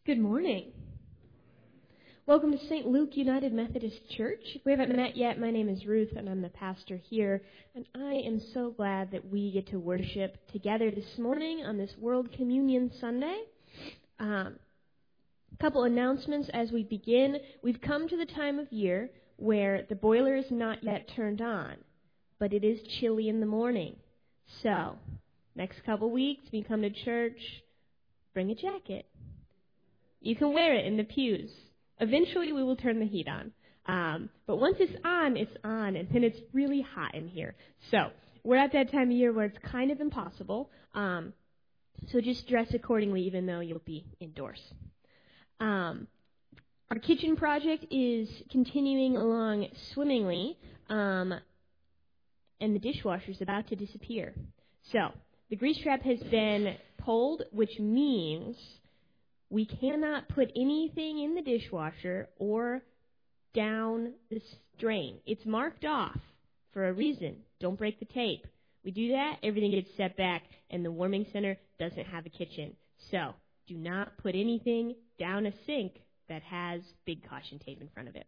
Good morning. Welcome to St. Luke United Methodist Church. If we haven't met yet, my name is Ruth, and I'm the pastor here. And I am so glad that we get to worship together this morning on this World Communion Sunday. A couple announcements as we begin. We've come to the time of year where the boiler is not yet turned on, but it is chilly in the morning. So, next couple weeks, when you come to church, bring a jacket. You can wear it in the pews. Eventually, we will turn the heat on. But once it's on, and then it's really hot in here. So we're at that time of year where it's kind of impossible. So just dress accordingly, even though you'll be indoors. Our kitchen project is continuing along swimmingly, and the dishwasher is about to disappear. So the grease trap has been pulled, which means we cannot put anything in the dishwasher or down the drain. It's marked off for a reason. Don't break the tape. We do that, everything gets set back, and the warming center doesn't have a kitchen. So do not put anything down a sink that has big caution tape in front of it.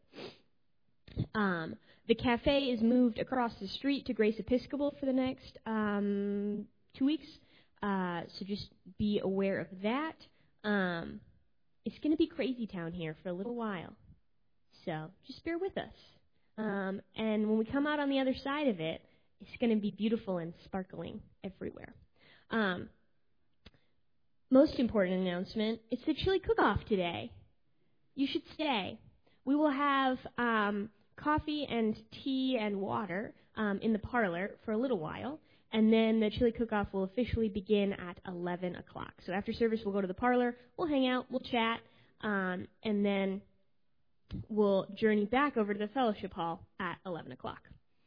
The cafe is moved across the street to Grace Episcopal for the next 2 weeks. So just be aware of that. It's going to be crazy town here for a little while, so just bear with us. And when we come out on the other side of it, it's going to be beautiful and sparkling everywhere. Most important announcement, it's the chili cook-off today. You should stay. We will have coffee and tea and water in the parlor for a little while. And then the chili cook-off will officially begin at 11 o'clock. So after service, we'll go to the parlor, we'll hang out, we'll chat, and then we'll journey back over to the fellowship hall at 11 o'clock.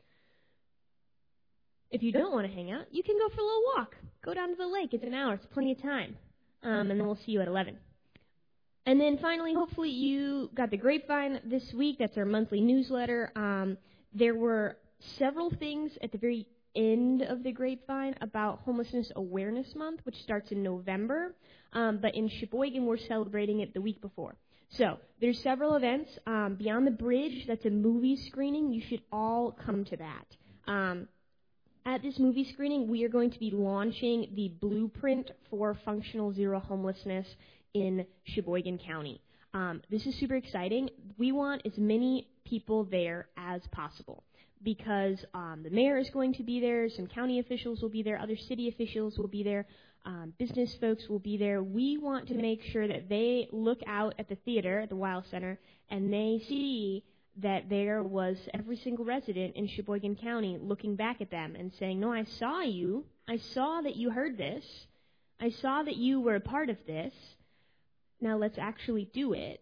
If you don't want to hang out, you can go for a little walk. Go down to the lake. It's an hour. It's plenty of time. And then we'll see you at 11. And then finally, hopefully you got the Grapevine this week. That's our monthly newsletter. There were several things at the very end of the Grapevine about Homelessness Awareness Month, which starts in November, but in Sheboygan we're celebrating it the week before. So there's several events. Beyond the Bridge, that's a movie screening. You should all come to that. At this movie screening, we are going to be launching the blueprint for functional zero homelessness in Sheboygan County. This is super exciting. We want as many people there as possible, because the mayor is going to be there, some county officials will be there, other city officials will be there, business folks will be there. We want to make sure that they look out at the theater, at the Weil Center, and they see that there was every single resident in Sheboygan County looking back at them and saying, no, I saw you. I saw that you heard this. I saw that you were a part of this. Now let's actually do it.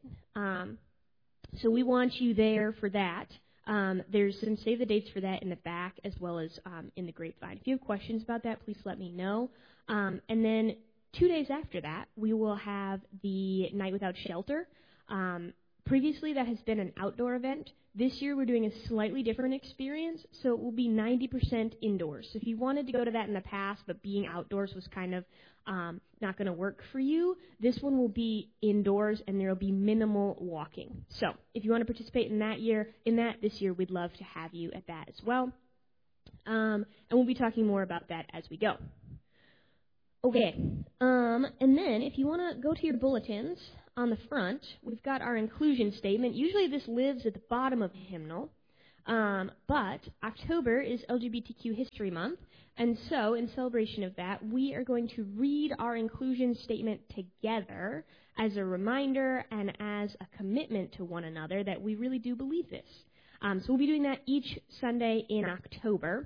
So we want you there for that. There's some save the dates for that in the back as well as in the Grapevine. If you have questions about that, please let me know. And then 2 days after that, we will have the Night Without Shelter. Previously, that has been an outdoor event. This year, we're doing a slightly different experience, so it will be 90% indoors. So if you wanted to go to that in the past, but being outdoors was kind of not going to work for you, this one will be indoors, and there will be minimal walking. So if you want to participate in that this year, we'd love to have you at that as well. And we'll be talking more about that as we go. Okay, and then if you want to go to your bulletins, on the front, we've got our inclusion statement. Usually this lives at the bottom of the hymnal, but October is LGBTQ History Month, and so in celebration of that, we are going to read our inclusion statement together as a reminder and as a commitment to one another that we really do believe this. So we'll be doing that each Sunday in October,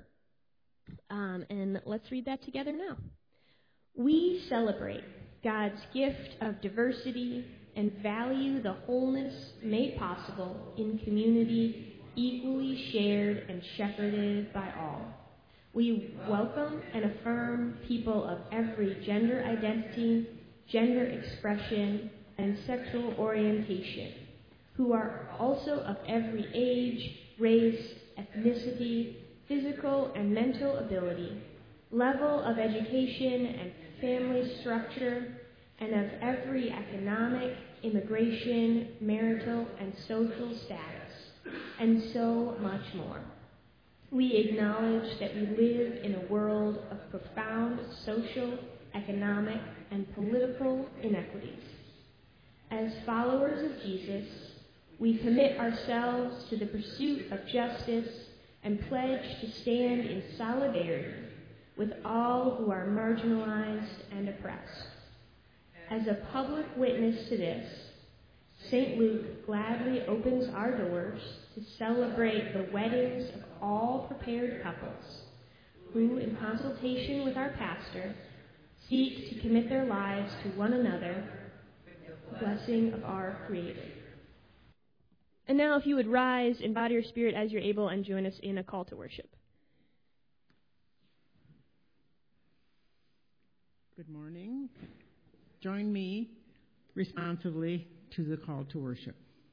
and let's read that together now. We celebrate God's gift of diversity and value the wholeness made possible in community, equally shared and shepherded by all. We welcome and affirm people of every gender identity, gender expression, and sexual orientation, who are also of every age, race, ethnicity, physical and mental ability, level of education and family structure, and of every economic, immigration, marital, and social status, and so much more. We acknowledge that we live in a world of profound social, economic, and political inequities. As followers of Jesus, we commit ourselves to the pursuit of justice and pledge to stand in solidarity with all who are marginalized and oppressed. As a public witness to this, St. Luke gladly opens our doors to celebrate the weddings of all prepared couples who, in consultation with our pastor, seek to commit their lives to one another, the blessing of our Creator. And now, if you would rise in body or spirit as you're able and join us in a call to worship. Good morning. Join me responsively to the call to worship.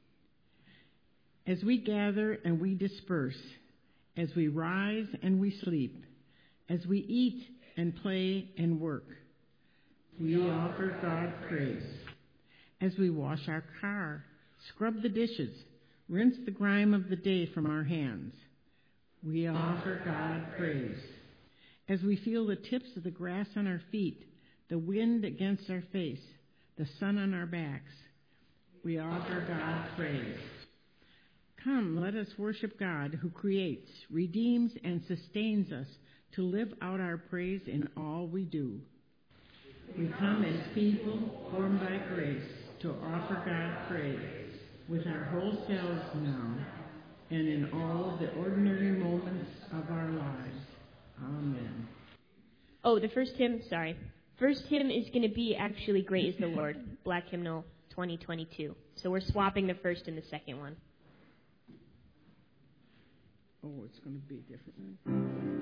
As we gather and we disperse, as we rise and we sleep, as we eat and play and work, we offer God praise. As we wash our car, scrub the dishes, rinse the grime of the day from our hands, we offer God praise. As we feel the tips of the grass on our feet, the wind against our face, the sun on our backs, we offer God praise. Come, let us worship God who creates, redeems, and sustains us to live out our praise in all we do. We come as people formed by grace to offer God praise with our whole selves now and in all the ordinary moments of our lives. Amen. Oh, the first hymn, sorry. First hymn is going to be actually Great is the Lord, Black Hymnal 2022. So we're swapping the first and the second one. Oh, it's going to be different.